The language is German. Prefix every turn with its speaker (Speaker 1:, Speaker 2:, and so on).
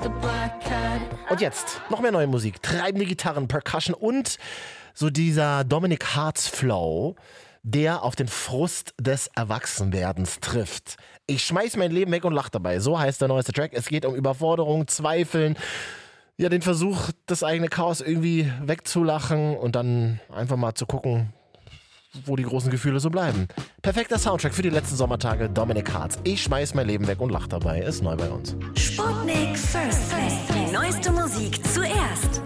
Speaker 1: Und jetzt noch mehr neue Musik, treibende Gitarren, Percussion und so dieser Dominic Hearts Flow, der auf den Frust des Erwachsenwerdens trifft. Ich schmeiß mein Leben weg und lach dabei. So heißt der neueste Track. Es geht um Überforderung, Zweifeln, ja, den Versuch, das eigene Chaos irgendwie wegzulachen und dann einfach mal zu gucken, wo die großen Gefühle so bleiben. Perfekter Soundtrack für die letzten Sommertage, Dominic Hearts. Ich schmeiß mein Leben weg und lach dabei. Ist neu bei uns.
Speaker 2: Sputnik First Play. Die neueste Musik zuerst.